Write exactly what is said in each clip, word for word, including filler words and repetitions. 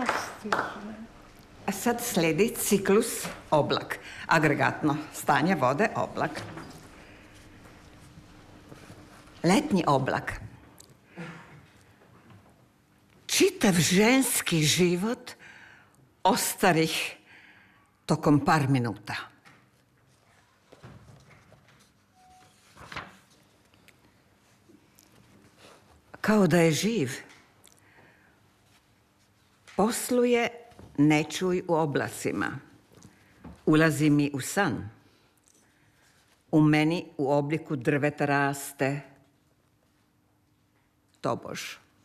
A sad sledi ciklus oblak. Agregatno stanje vode oblak. Letnji oblak. Čitav ženski život ostarih tokom par minuta. Kao da je živ. Posluje ne čuj u oblacima. Ulazi mi u san. U meni u obliku drveta raste. Tobož.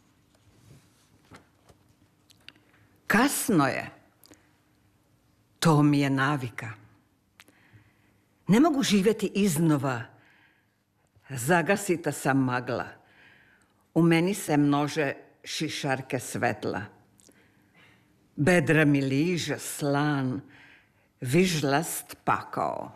Kasno je. To mi je navika. Ne mogu živjeti iznova. Zagasita sam magla. U meni se množe šišarke svetla. Bedra mi liže slan, vižlast pakao.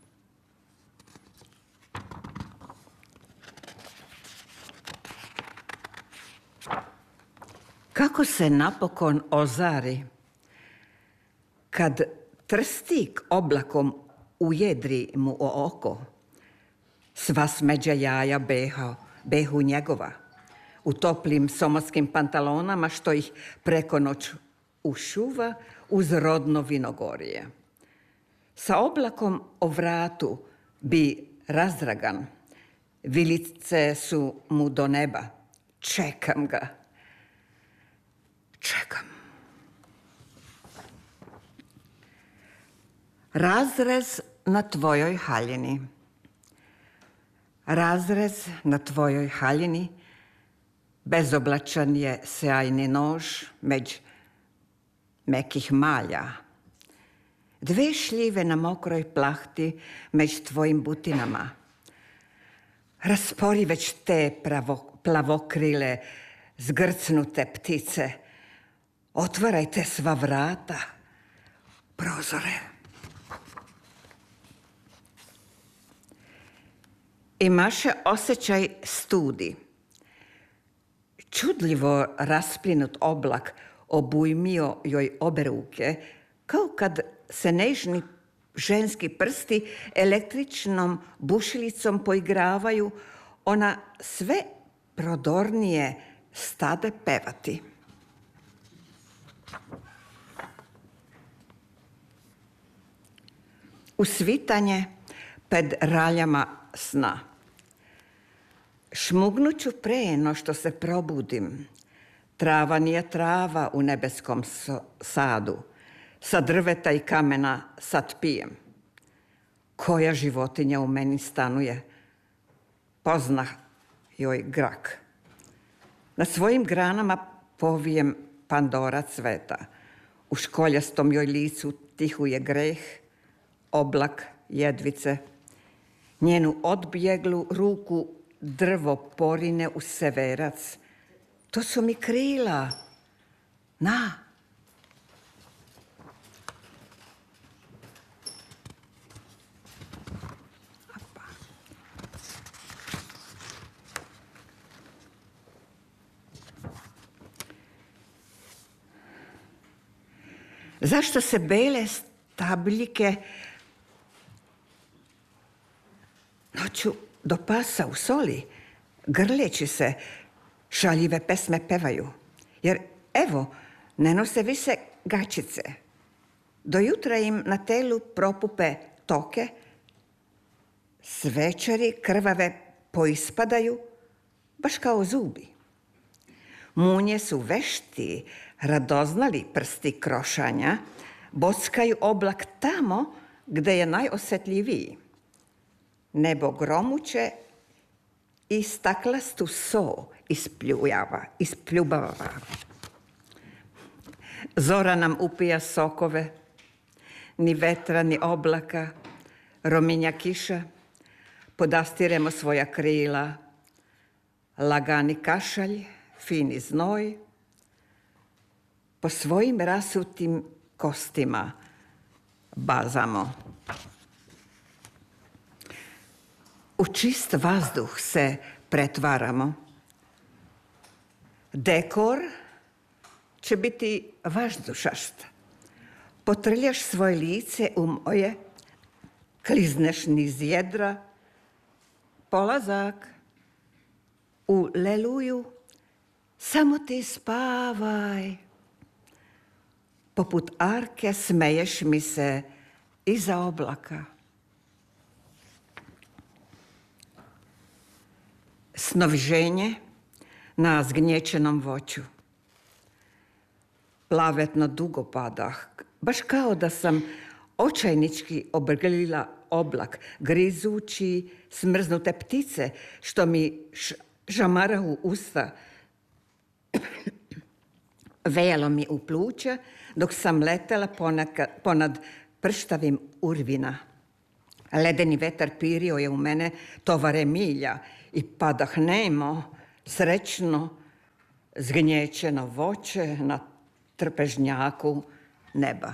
Kako se napokon ozari, kad trstik oblakom ujedri mu o oko, sva smeđa jaja beha, behu njegova, u toplim somatskim pantalonama što ih preko noć ušuva uz rodno vinogorje. Sa oblakom o vratu bi razdragan, vilice su mu do neba. Čekam ga. Čekam. Razrez na tvojoj haljini. Razrez na tvojoj haljini. Bezoblačan je sjajni nož među mekih malja. Dve šljive na mokroj plahti među tvojim butinama. Raspori već te pravo, plavokrile, zgrcnute ptice. Otvarajte sva vrata, prozore. Imaše osjećaj studi. Čudljivo rasplinut oblak obujmio joj obe ruke, kao kad se nežni ženski prsti električnom bušilicom poigravaju, ona sve prodornije stade pevati. U svitanje pred raljama sna. Šmugnuću pre no što se probudim. Trava nije trava u nebeskom sadu. Sa drveta i kamena sad pijem. Koja životinja u meni stanuje? Poznah joj grak. Na svojim granama povijem pandora cveta. U školjastom joj licu tihuje greh, oblak jedvice. Njenu odbjeglu ruku drvo porine u severac. To su mi krila. Na. Zašto se bele stabljike noću do pasa u soli, grleći se, šaljive pesme pevaju? Jer, evo, ne nose više gačice. Do jutra im na telu propupe toke, svečari krvave poispadaju, baš kao zubi. Munje su vešti, radoznali prsti krošanja, bockaju oblak tamo gde je najosjetljiviji. Nebo gromuće i staklastu so ispljujava, ispljubava. Zora nam upija sokove, ni vetra, ni oblaka, rominja kiša, podastiremo svoja krila, lagani kašalj, fini znoj, po svojim rasutim kostima bazamo. U čist vazduh se pretvaramo. Dekor će biti vazdušast. Potrljaš svoje lice u moje, klizneš niz jedra, polazak, u leluju, samo ti spavaj. Poput arke smeješ mi se iza oblaka. Snoviženje na zgnječenom voću. Plavetno dugo padah, baš kao da sam očajnički obrglila oblak, grizući smrznute ptice, što mi žamarahu usta. Vejalo mi u pluća, dok sam letela ponaka, ponad prštavim urvina. Ledeni vetar pirio je u mene tovare milja i padah nemo, srećno, zgnječeno voće na trpežnjaku neba.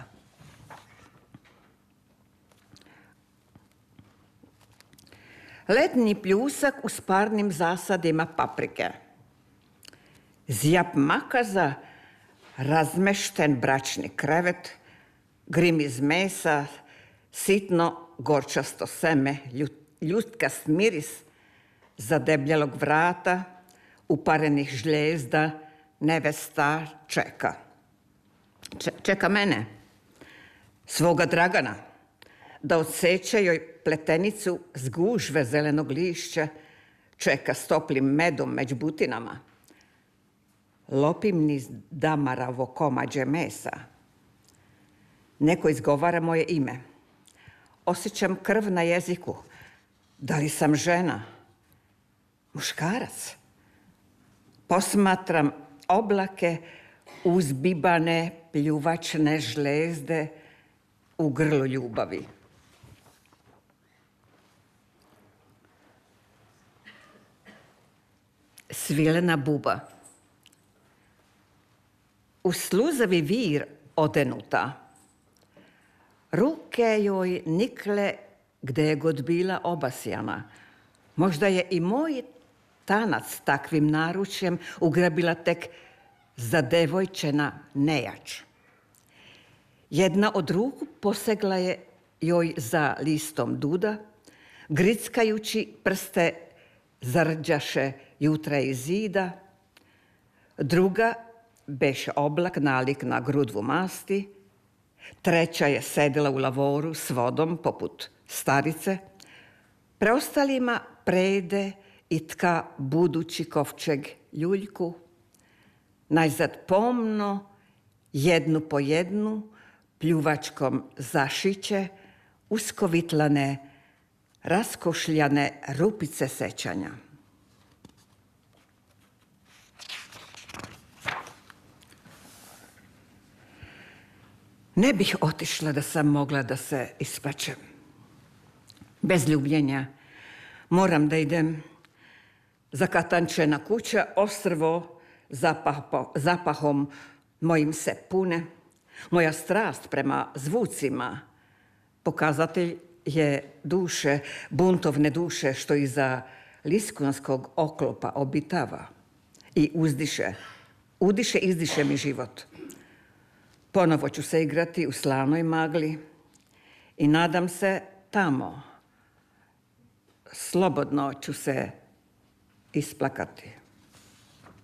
Letnji pljusak u sparnim zasadima paprike. Zjap makaza, razmešten bračni krevet, grim iz mesa, sitno gorčasto seme, ljustkast miris zadebljelog vrata, uparenih žljezda, nevesta čeka. Če, čeka mene, svoga Dragana, da odseče joj pletenicu z gužve zelenog lišća, čeka s toplim medom među butinama. Lopim niz damaravo komađe mesa. Neko izgovara moje ime. Osjećam krv na jeziku. Da li sam žena? Muškarac? Posmatram oblake uzbibane pljuvačne žlezde u grlu ljubavi. Svilena buba. U sluzavi vir odenuta. Ruke joj nikle gde je god bila obasjana. Možda je i moj tanac takvim naručjem ugrabila tek zadevojčena nejač. Jedna od ruku posegla je joj za listom duda, grickajući prste zarđaše jutra iz zida. Druga beš oblak nalik na grudvu masti. Treća je sedela u lavoru s vodom poput starice. Preostalima prede i tka budući kovčeg ljuljku. Najzad pomno, jednu po jednu, pljuvačkom zašiće, uskovitlane, raskošljane rupice sećanja. Ne bih otišla da sam mogla da se ispačem. Bez ljubljenja moram da idem. Zakatančena kuća, ostrvo zapaho, zapahom mojim se pune. Moja strast prema zvucima pokazatelj je duše, buntovne duše što iza liskunskog oklopa obitava i uzdiše, udiše, izdiše mi život. Ponovo ću se igrati u slanoj magli i nadam se tamo slobodno ću se isplakati.